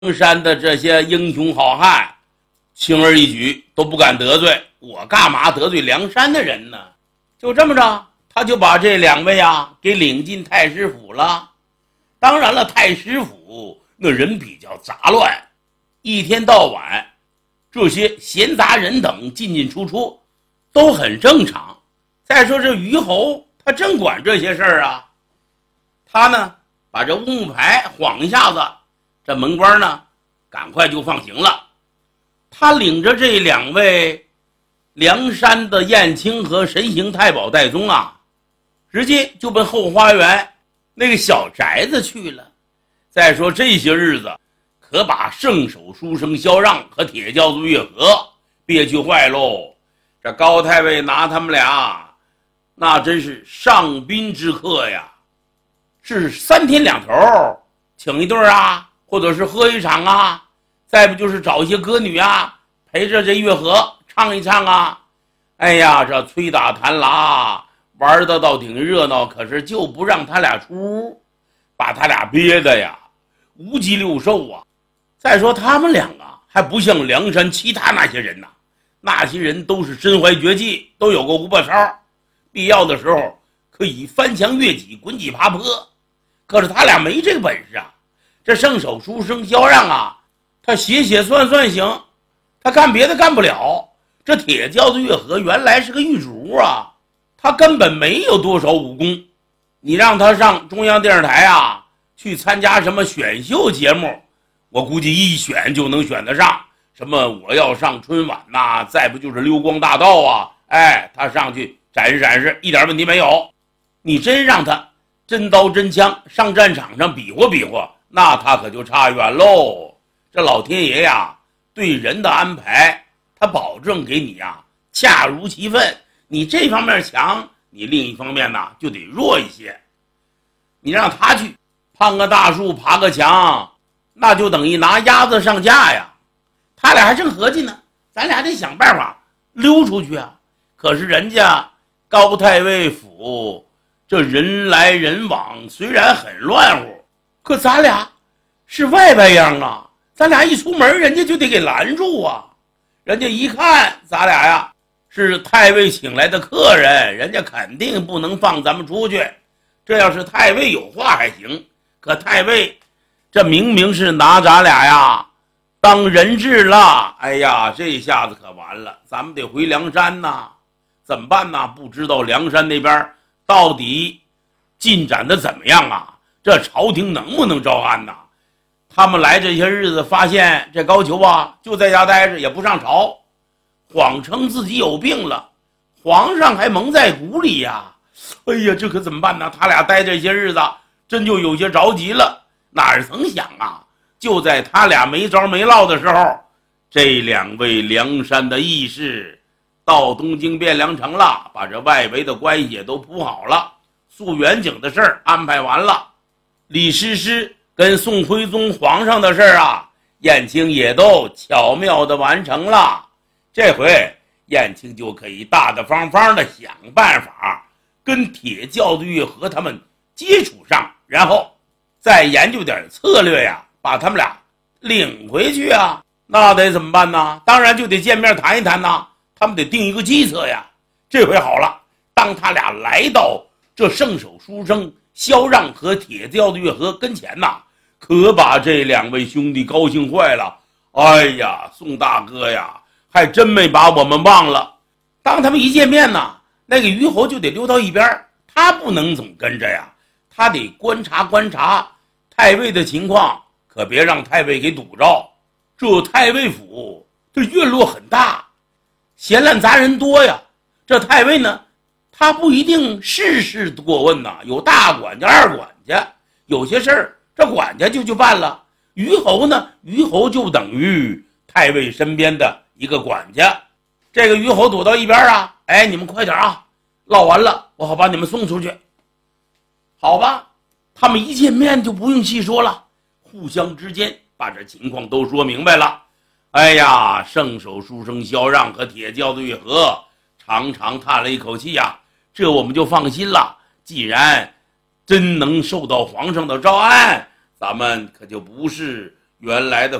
山的这些英雄好汉，轻而易举都不敢得罪，我干嘛得罪梁山的人呢？就这么着，他就把这2位给领进太师府了。当然了，太师府那人比较杂乱，一天到晚这些闲杂人等进进出出都很正常。再说这虞侯他正管这些事儿啊，他呢把这乌木牌晃一下子，这门官呢赶快就放行了。他领着这2位梁山的燕青和神行太保戴宗直接就奔后花园那个小宅子去了。再说这些日子可把圣手书生萧让和铁教子月和憋屈坏喽。这高太尉拿他们俩那真是上宾之客呀，是3天2头请一对或者是喝一场再不就是找一些歌女陪着这月和唱一唱哎呀，这吹打弹拉玩得倒挺热闹，可是就不让他俩出屋，把他俩憋的呀无鸡六兽再说他们两个还不像梁山其他那些人那些人都是身怀绝技，都有个五把抄，必要的时候可以翻墙越脊滚几爬坡。可是他俩没这个本事这圣手书生萧让他写算行，他干别的干不了。这铁教子月和原来是个狱卒他根本没有多少武功。你让他上中央电视台去参加什么选秀节目，我估计一选就能选得上。什么我要上春晚再不就是溜光大道他上去展示一点问题没有。你真让他真刀真枪上战场上比划，那他可就差远喽。这老天爷对人的安排，他保证给你恰如其分。你这方面强，你另一方面就得弱一些。你让他去攀个大树爬个墙，那就等于拿鸭子上架呀。他俩还正合计呢，咱俩得想办法溜出去可是人家高太尉府这人来人往，虽然很乱乎，可咱俩是外边样咱俩一出门人家就得给拦住人家一看咱俩是太尉请来的客人，人家肯定不能放咱们出去。这要是太尉有话还行，可太尉这明明是拿咱俩当人质了。哎呀，这下子可完了，咱们得回梁山怎么办不知道梁山那边到底进展的怎么样这朝廷能不能招安他们来这些日子发现这高俅就在家待着，也不上朝，谎称自己有病了，皇上还蒙在鼓里哎呀，这可怎么办他俩待这些日子真就有些着急了。哪曾想就在他俩没着没落的时候，这2位梁山的义士到东京汴梁城了，把这外围的关系也都铺好了，肃远景的事儿安排完了，李师师跟宋徽宗皇上的事儿燕青也都巧妙的完成了。这回燕青就可以大大方方的想办法跟铁教子月和他们接触上，然后再研究点策略把他们俩领回去那得怎么办当然就得见面谈一谈他们得定一个计策这回好了，当他俩来到这圣手书生萧让和铁教子月和跟前可把这2位兄弟高兴坏了。哎呀，宋大哥还真没把我们忘了。当他们一见面那个虞侯就得溜到一边，他不能总跟着他得观察太尉的情况，可别让太尉给堵着。这太尉府这院落很大，闲烂杂人多这太尉呢，他不一定事事过问有大管家二管家，有些事儿这管家就办了。虞侯呢，虞侯就等于太尉身边的一个管家。这个虞侯躲到一边你们快点唠完了我好把你们送出去。好吧，他们一见面就不用细说了，互相之间把这情况都说明白了。哎呀，圣手书生萧让和铁教子月和长长叹了一口气这我们就放心了。既然真能受到皇上的招安，咱们可就不是原来的